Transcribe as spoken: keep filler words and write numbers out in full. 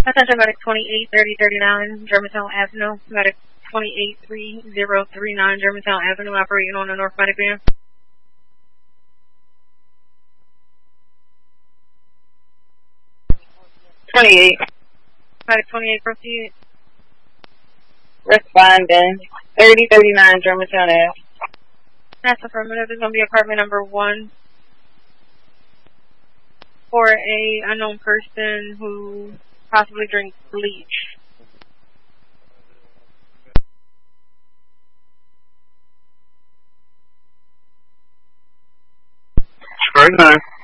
Attention medic twenty-eight thirty thirty-nine Germantown Avenue. Medic twenty-eight three zero three nine Germantown Avenue operating on the North Medic van. twenty-eight. Medic twenty-eight proceed. Responding. thirty thirty-nine Germantown Ave. That's affirmative. There's going to be apartment number one for a unknown person who possibly drinks bleach. Very nice.